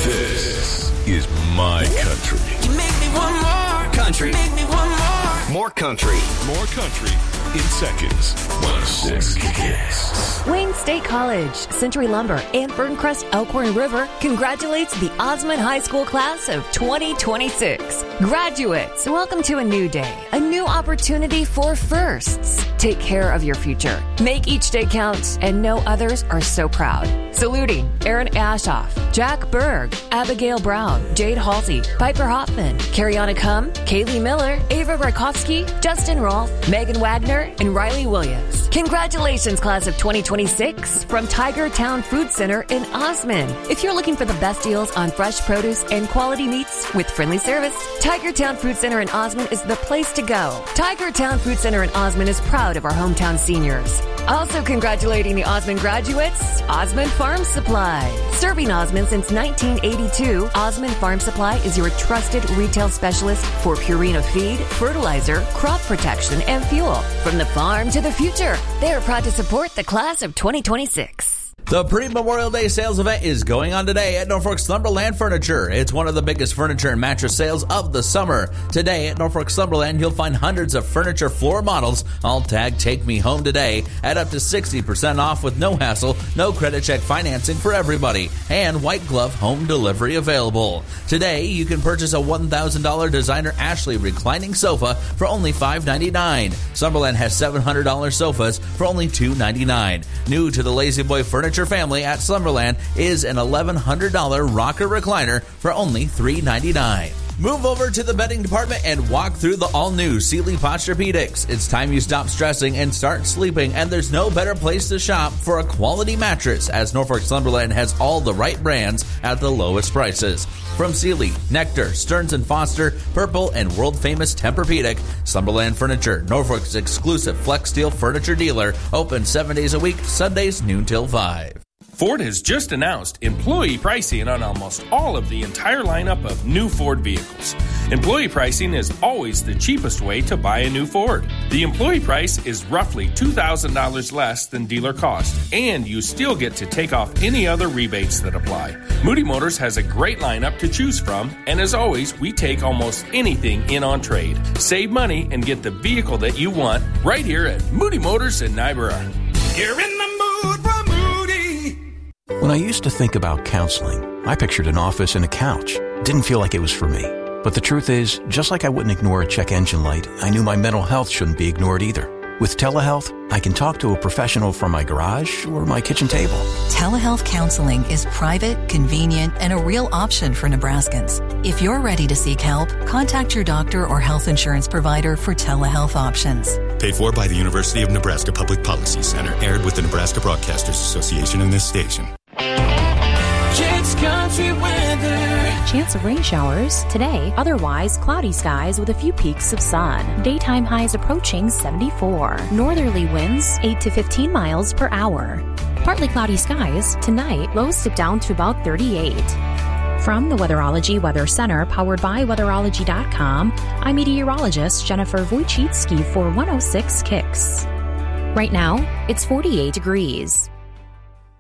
This is my country. You make me want more country. Make me want more. More country. More country in seconds. 106 Kicks. Wayne State College, Century Lumber, and Ferncrest Elkhorn River congratulates the Osmond High School class of 2026. Graduates, welcome to a new day, a new opportunity for firsts. Take care of your future. Make each day count, and know others are so proud. Saluting Aaron Ashoff, Jack Berg, Abigail Brown, Jade Halsey, Piper Hoffman, Cariana Cum, Kaylee Miller, Ava Rakowski, Justin Rolfe, Megan Wagner, and Riley Williams. Congratulations, class of 2026 from Tiger Town Food Center in Osmond. If you're looking for the best deals on fresh produce and quality meats with friendly service, Tiger Town Food Center in Osmond is the place to go. Tiger Town Food Center in Osmond is proud of our hometown seniors. Also congratulating the Osmond graduates, Osmond Farm Supply. Serving Osmond since 1982, Osmond Farm Supply is your trusted retail specialist for Purina feed, fertilizer, crop protection, and fuel. From the farm to the future, they are proud to support the class of 2026. The pre-Memorial Day sales event is going on today at Norfolk Slumberland Furniture. It's one of the biggest furniture and mattress sales of the summer. Today at Norfolk Slumberland, you'll find hundreds of furniture floor models, all tagged Take Me Home Today, at up to 60% off with no hassle, no credit check financing for everybody, and white glove home delivery available. Today, you can purchase a $1,000 designer Ashley reclining sofa for only $599. Slumberland has $700 sofas for only $299. New to the Lazy Boy Furniture family at Slumberland is an $1,100 rocker recliner for only $399. Move over to the bedding department and walk through the all-new Sealy Posturepedics. It's time you stop stressing and start sleeping, and there's no better place to shop for a quality mattress, as Norfolk Slumberland has all the right brands at the lowest prices. From Sealy, Nectar, Stearns & Foster, Purple, and world-famous Tempur-Pedic, Slumberland Furniture, Norfolk's exclusive Flex Steel furniture dealer, open 7 days a week, Sundays noon till 5. Ford has just announced employee pricing on almost all of the entire lineup of new Ford vehicles. Employee pricing is always the cheapest way to buy a new Ford. The employee price is roughly $2,000 less than dealer cost, and you still get to take off any other rebates that apply. Moody Motors has a great lineup to choose from, and as always, we take almost anything in on trade. Save money and get the vehicle that you want right here at Moody Motors in Niobrara. You're in the mood for Moody. When I used to think about counseling, I pictured an office and a couch. Didn't feel like it was for me. But the truth is, just like I wouldn't ignore a check engine light, I knew my mental health shouldn't be ignored either. With telehealth, I can talk to a professional from my garage or my kitchen table. Telehealth counseling is private, convenient, and a real option for Nebraskans. If you're ready to seek help, contact your doctor or health insurance provider for telehealth options. Paid for by the University of Nebraska Public Policy Center. Aired with the Nebraska Broadcasters Association and this station. Kicks Country Weather. Chance of rain showers today, otherwise cloudy skies with a few peaks of sun. Daytime highs approaching 74. Northerly winds 8 to 15 miles per hour. Partly cloudy skies tonight, lows dip down to about 38. From the Weatherology Weather Center, powered by Weatherology.com, I'm meteorologist Jennifer Wojcicki for 106 Kicks. Right now, it's 48 degrees.